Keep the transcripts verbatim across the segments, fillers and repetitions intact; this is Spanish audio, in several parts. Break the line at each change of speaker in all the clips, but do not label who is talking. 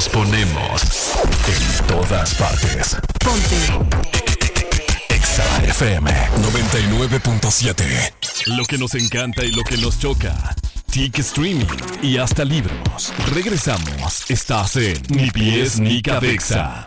Nos ponemos en todas partes.
Ponte
Exa F M noventa y nueve punto siete. Lo que nos encanta y lo que nos choca. Tic streaming y hasta libros. Regresamos. Estás en Ni Pies Ni Cabeza.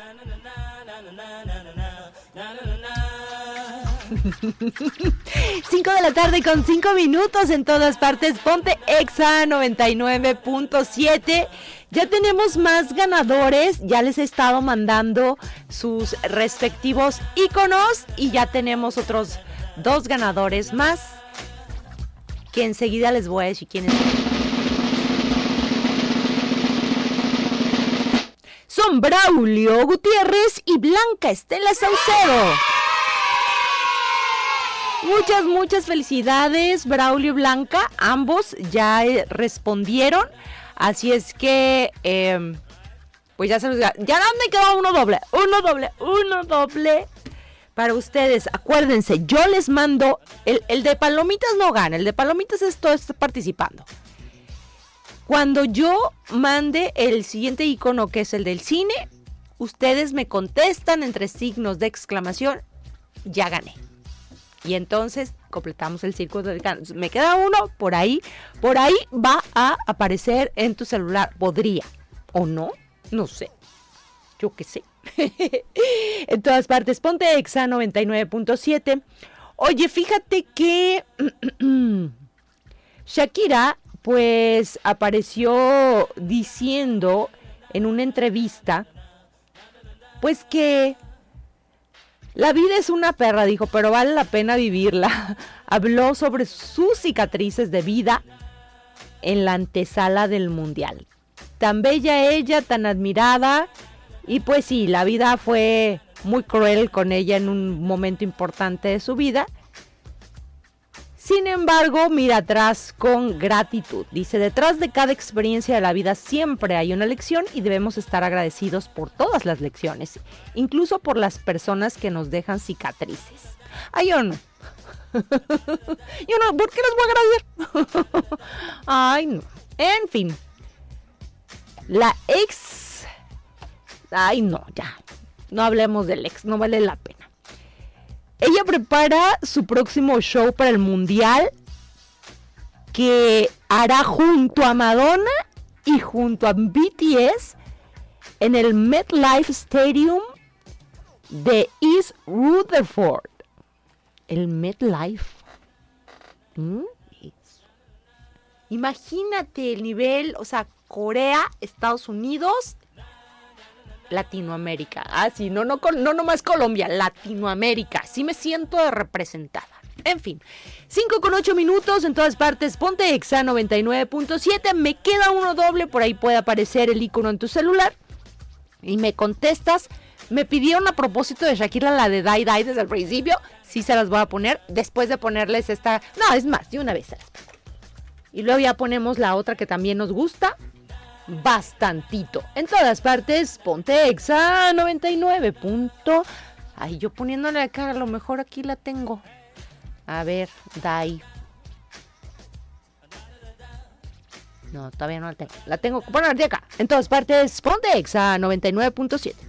cinco de la tarde con cinco minutos en todas partes. Ponte Exa noventa y nueve punto siete. Ya tenemos más ganadores. Ya les he estado mandando sus respectivos iconos. Y ya tenemos otros dos ganadores más, que enseguida les voy a decir quiénes son. Son Braulio Gutiérrez y Blanca Estela Saucedo. Muchas, muchas felicidades, Braulio y Blanca. Ambos ya eh, respondieron. Así es que, eh, pues ya se los... Ya me quedó uno doble, uno doble, uno doble para ustedes. Acuérdense, yo les mando... El, el de palomitas no gana, el de palomitas es todo está participando. Cuando yo mande el siguiente icono, que es el del cine, ustedes me contestan entre signos de exclamación, ya gané. Y entonces completamos el círculo de ganas. Me queda uno, por ahí, por ahí va a aparecer en tu celular. Podría, o no, no sé, yo qué sé. En todas partes, ponte Exa noventa y nueve punto siete. Oye, fíjate que Shakira, pues, apareció diciendo en una entrevista, pues que la vida es una perra, dijo, pero vale la pena vivirla. Habló sobre sus cicatrices de vida en la antesala del Mundial. Tan bella ella, tan admirada. Y pues sí, la vida fue muy cruel con ella en un momento importante de su vida. Sin embargo, mira atrás con gratitud. Dice, detrás de cada experiencia de la vida siempre hay una lección y debemos estar agradecidos por todas las lecciones, incluso por las personas que nos dejan cicatrices. Ay, yo no. Yo no, ¿por qué les voy a agradecer? Ay, no. En fin. La ex... Ay, no, ya. No hablemos del ex, no vale la pena. Ella prepara su próximo show para el Mundial, que hará junto a Madonna y junto a B T S en el MetLife Stadium de East Rutherford. El MetLife. ¿Mm? Imagínate el nivel, o sea, Corea, Estados Unidos, Latinoamérica. Ah, sí, no, no, no nomás Colombia, Latinoamérica. Sí me siento representada. En fin, cinco con ocho minutos en todas partes. Ponte Exa noventa y nueve punto siete. Me queda uno doble, por ahí puede aparecer el icono en tu celular. Y me contestas. Me pidieron a propósito de Shakira la de Die Die desde el principio. Sí se las voy a poner después de ponerles esta. No, es más, de una vez se las pongo. Y luego ya ponemos la otra que también nos gusta bastantito. En todas partes, ponte Exa noventa y nueve. Punto. Ay, yo poniéndole acá, a lo mejor aquí la tengo. A ver, Dai. No, todavía no la tengo. La tengo, bueno, de acá. En todas partes, ponte Exa noventa y nueve punto siete.